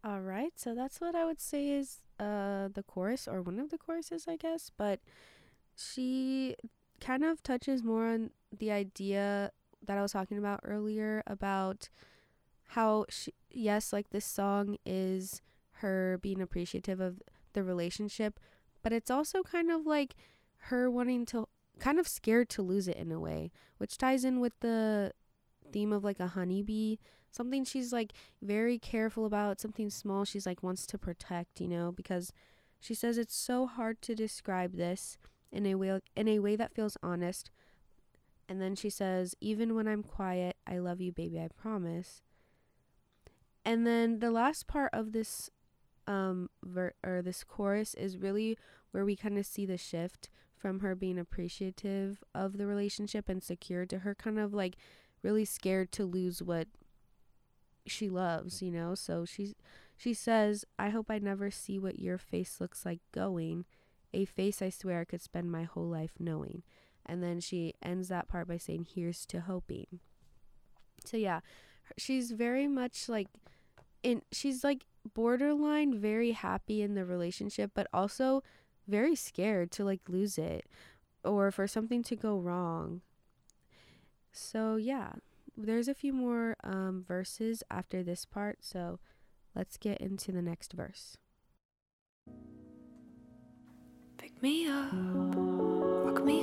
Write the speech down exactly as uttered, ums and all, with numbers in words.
All right, so that's what I would say is uh the chorus or one of the choruses, I guess, but she kind of touches more on the idea that I was talking about earlier about how she, yes, like this song is her being appreciative of the relationship, but it's also kind of like her wanting to kind of scared to lose it in a way, which ties in with the theme of like a honeybee, something she's like very careful about, something small she's like wants to protect, you know, because she says it's so hard to describe this in a way in a way that feels honest. And then she says, even when I'm quiet, I love you, baby, I promise. And then the last part of this um ver- or this chorus is really where we kind of see the shift from her being appreciative of the relationship and secure to her kind of like really scared to lose what she loves, you know. So she's she says, I hope I never see what your face looks like going, a face I swear I could spend my whole life knowing. And then she ends that part by saying, here's to hoping. So yeah, she's very much like in she's like borderline very happy in the relationship, but also very scared to like lose it or for something to go wrong. So yeah, there's a few more um, verses after this part, so let's get into the next verse. Pick me up, rock me